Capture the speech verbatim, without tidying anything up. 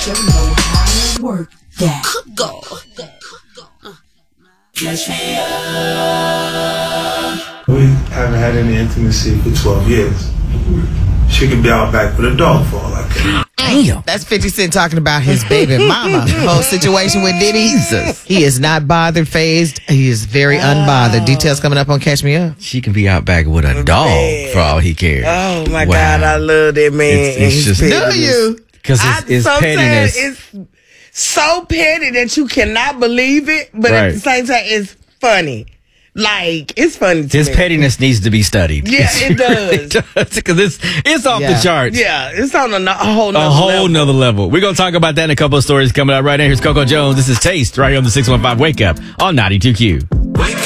Show know how to work that. Go. Catch me up. We haven't had any intimacy for twelve years. She could be out back with a dog for all I care. Damn. That's fifty Cent talking about his baby mama. Whole situation with Diddy. Jesus. He is not bothered, phased. He is very unbothered. Details coming up on Catch Me Up. She can be out back with a dog Man. for all he cares. Oh, my Wow. God. I love that man. It's- it's and his just- pettiness. Do you? Because I- it's, it's so pettiness. sad. It's so petty that you cannot believe it, but at Right. the same time, it's funny. Like, it's funny to His me. pettiness needs to be studied. Yeah, it does. Because it's, it's off Yeah. the charts. Yeah, it's on a, no- a whole nother A whole level. nother level. We're going to talk about that in a couple of stories coming up right now. Here's Coco Jones. This is Taste right here on the six one five Wake Up on ninety-two Q. Wake